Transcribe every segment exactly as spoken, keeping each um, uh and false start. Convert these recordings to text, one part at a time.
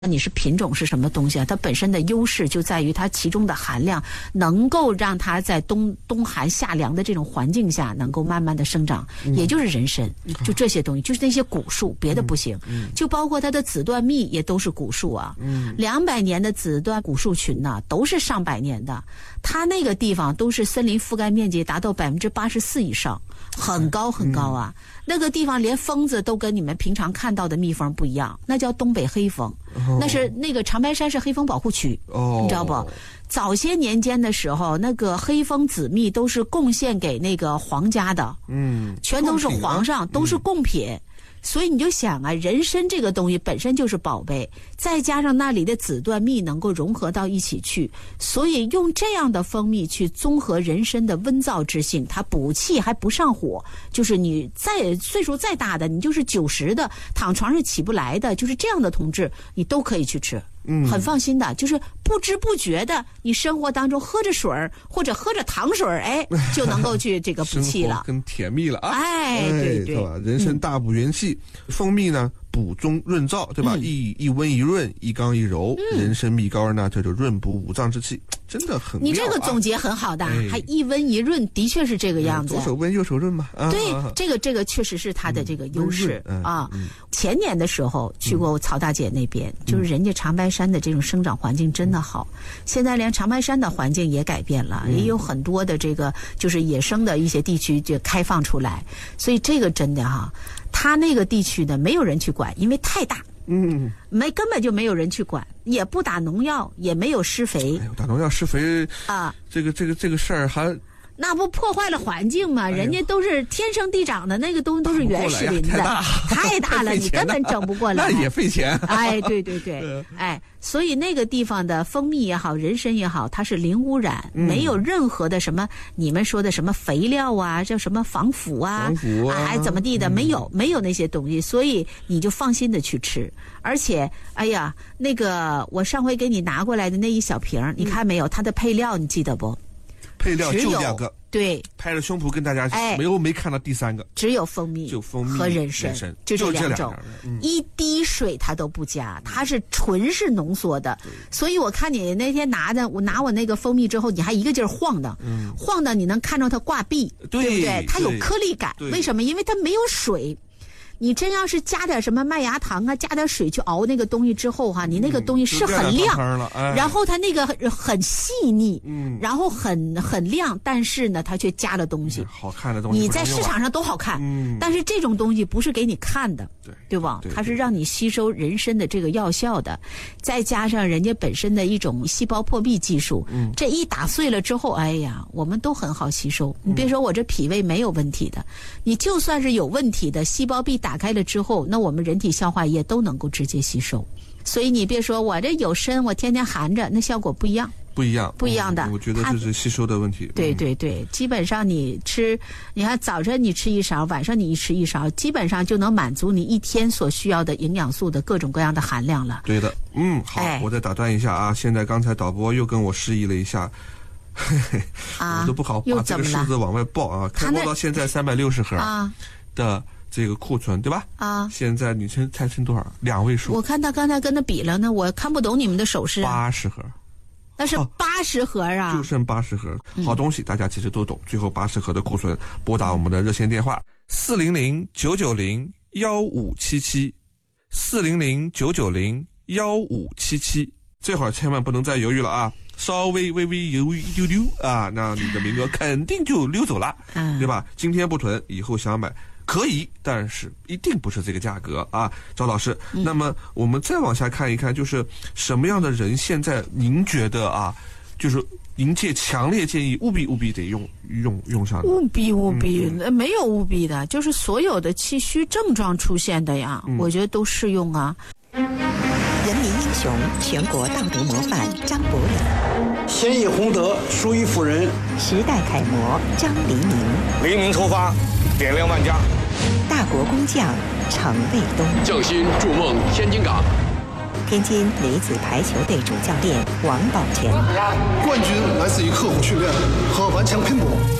你是品种是什么东西啊？它本身的优势就在于它其中的含量能够让它在冬冬寒夏凉的这种环境下能够慢慢的生长，嗯、也就是人参，就这些东西，就是那些古树，别的不行。嗯嗯、就包括它的紫椴蜜也都是古树啊，两、嗯、百年的紫椴古树群呢、啊，都是上百年的。它那个地方都是森林覆盖面积达到百分之八十四以上，很高很高啊。嗯、那个地方连蜂子都跟你们平常看到的蜜蜂不一样，那叫东北黑蜂。哦、那是那个长白山是黑蜂保护区，哦、你知道不？早些年间的时候，那个黑蜂紫蜜都是贡献给那个皇家的，嗯，全都是皇上，都是贡品。嗯，所以你就想啊，人参这个东西本身就是宝贝，再加上那里的紫椴蜜能够融合到一起去，所以用这样的蜂蜜去综合人参的温燥之性，它补气还不上火，就是你再岁数再大的，你就是九十的，躺床上起不来的，就是这样的同志，你都可以去吃。嗯，很放心的，就是不知不觉的，你生活当中喝着水儿或者喝着糖水儿，哎，就能够去这个补气了， 更甜蜜了啊！ 哎，对对， 是吧？人参大补元气，嗯、蜂蜜呢补中润燥，对吧？嗯、一一温一润，一刚一柔，嗯、人参蜜膏呢，这就润补五脏之气，真的很妙啊。你这个总结很好的，哎、还一温一润，的确是这个样子。 左手温右手润嘛。啊、 对，啊、这个这个确实是它的这个优势、嗯、啊。嗯、前年的时候去过曹大姐那边，嗯、就是人家长白山的这种生长环境真的好，嗯、现在连长白山的环境也改变了，嗯、也有很多的这个就是野生的一些地区就开放出来，所以这个真的哈、啊，他那个地区呢没有人去管，因为太大。嗯，没根本就没有人去管，也不打农药，也没有施肥。 哎呦，打农药施肥啊，这个这个这个事儿还。 那不破坏了环境吗？人家都是天生地长的，那个东西都是原始林的，太大了，你根本整不过来。 那也费钱。 哎，对对对，哎，所以那个地方的蜂蜜也好，人参也好，它是零污染，嗯、没有任何的什么你们说的什么肥料啊，叫什么防腐啊， 防腐啊， 哎，怎么地的，嗯、没有没有那些东西，所以你就放心的去吃。而且，哎呀，那个我上回给你拿过来的那一小瓶，嗯、你看没有？它的配料你记得不？ 配料就两个， 对， 拍着胸脯跟大家，哎，没有没看到第三个， 只有蜂蜜， 就蜂蜜和人参，就这两种，嗯、一滴水它都不加，它是纯是浓缩的。所以我看你那天拿的，我拿我那个蜂蜜之后，你还一个劲儿晃的，嗯、晃的你能看到它挂壁， 对不对？它有颗粒感，为什么？因为它没有水。你真要是加点什么麦芽糖啊，加点水去熬那个东西之后哈、啊，你那个东西是很亮， 嗯哎、 然后它那个很细腻，嗯，然后很很亮，但是呢，它却加了东西， 好看的东西， 你在市场上都好看，嗯，但是这种东西不是给你看的，对对吧？它是让你吸收人参的这个药效的，再加上人家本身的一种细胞破壁技术，嗯，这一打碎了之后，哎呀，我们都很好吸收。你别说我这脾胃没有问题的，你就算是有问题的，细胞壁打。打开了之后，那我们人体消化液都能够直接吸收，所以你别说我这有参，我天天含着，那效果不一样， 不一样， 不一样的。 嗯、我觉得这是吸收的问题。 对对对，基本上你吃，你看早晨你吃一勺，晚上你一吃一勺，基本上就能满足你一天所需要的营养素的各种各样的含量了。 对的，嗯，好，哎、我再打断一下啊，现在刚才导播又跟我示意了一下。嘿嘿，啊、我都不好把这个数字往外报啊！开播到现在三百六十盒的这个库存，对吧？啊，现在你猜猜剩多少？两位数。 我看他刚才跟他比了呢，我看不懂你们的手势。 八十盒， 那是八十盒啊！ 就剩八十盒，好东西大家其实都懂。最后八十盒的库存，拨打我们的热线电话四零零九九零幺五七七，四零零九九零幺五七七。这会儿千万不能再犹豫了啊！稍微微微犹豫一丢丢啊，那你的名额肯定就溜走了，嗯、对吧？今天不囤，以后想买可以，但是一定不是这个价格啊，赵老师。嗯、那么我们再往下看一看，就是什么样的人现在您觉得啊，就是您界强烈建议务必务必得用用用上的？ 务必务必、嗯、没有务必的，就是所有的气虚症状出现的呀，嗯、我觉得都适用啊。 人民英雄、全国道德模范张伯礼， 先以洪德，淑于妇人， 时代楷模张黎明， 黎明出发，点亮万家。 大国工匠程卫东， 匠心筑梦天津港。 天津女子排球队主教练王宝全， 冠军来自于刻苦训练和顽强拼搏。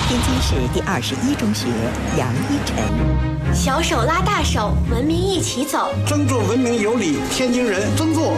天津市第二十一中学杨一晨。 小手拉大手，文明一起走。 争做文明有礼天津人，争做